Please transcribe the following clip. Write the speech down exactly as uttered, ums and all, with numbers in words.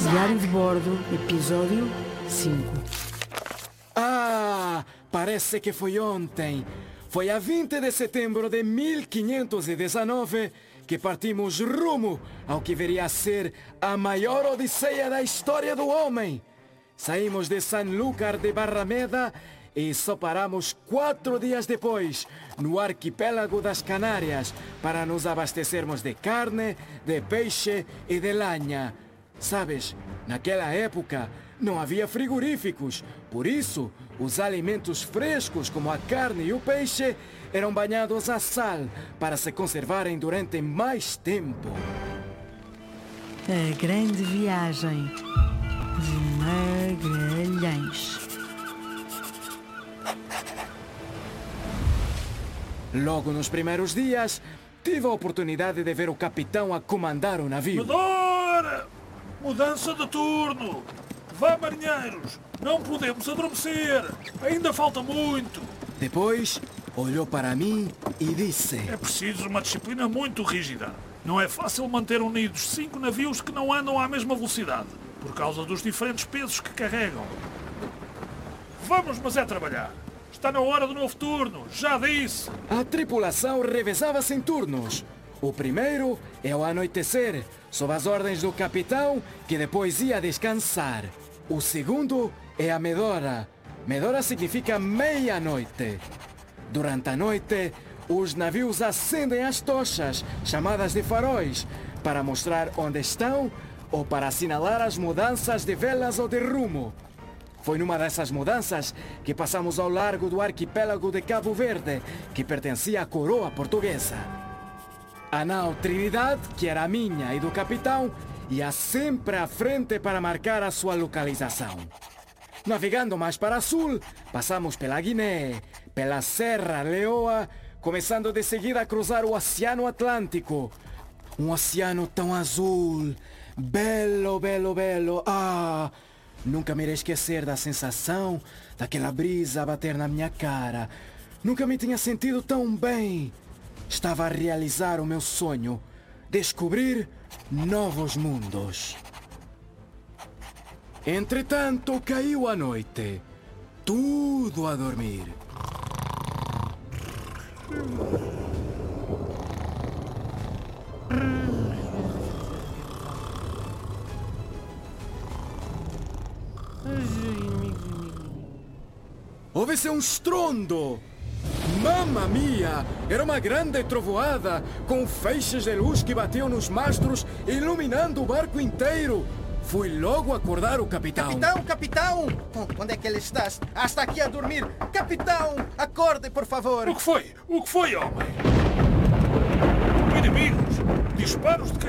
Diário de Bordo, episódio cinco. Ah, parece que foi ontem. Foi a vinte de setembro de mil quinhentos e dezenove que partimos rumo ao que viria a ser a maior odisseia da história do homem. Saímos de Sanlúcar de Barrameda e só paramos quatro dias depois no arquipélago das Canárias para nos abastecermos de carne, de peixe e de lanha. Sabes, naquela época não havia frigoríficos, por isso os alimentos frescos como a carne e o peixe eram banhados a sal para se conservarem durante mais tempo. A grande viagem de Magalhães. Logo nos primeiros dias, tive a oportunidade de ver o capitão a comandar o navio. Medora! Mudança de turno! Vá, marinheiros! Não podemos adormecer! Ainda falta muito! Depois, olhou para mim e disse: É preciso uma disciplina muito rígida. Não é fácil manter unidos cinco navios que não andam à mesma velocidade, por causa dos diferentes pesos que carregam. Vamos, mas é trabalhar! Está na hora do novo turno, já disse! A tripulação revezava-se em turnos. O primeiro é ao anoitecer, sob as ordens do capitão, que depois ia descansar. O segundo é a medora. Medora significa meia-noite. Durante a noite, os navios acendem as tochas, chamadas de faróis, para mostrar onde estão ou para assinalar as mudanças de velas ou de rumo. Foi numa dessas mudanças que passamos ao largo do arquipélago de Cabo Verde, que pertencia à coroa portuguesa. A nau Trinidad, que era a minha e do capitão, ia sempre à frente para marcar a sua localização. Navegando mais para sul, passamos pela Guiné, pela Serra Leoa, começando de seguida a cruzar o Oceano Atlântico. Um oceano tão azul, belo, belo, belo. Ah! Nunca me irei esquecer da sensação daquela brisa a bater na minha cara. Nunca me tinha sentido tão bem. Estava a realizar o meu sonho, descobrir novos mundos. Entretanto, caiu a noite. Tudo a dormir. Houve-se um estrondo. Mamma mia! Era uma grande trovoada, com feixes de luz que batiam nos mastros, iluminando o barco inteiro. Fui logo acordar o capitão. Capitão, capitão! Onde é que ele está? Ah, está aqui a dormir. Capitão, acorde, por favor. O que foi? O que foi, homem? Inimigos! Disparos de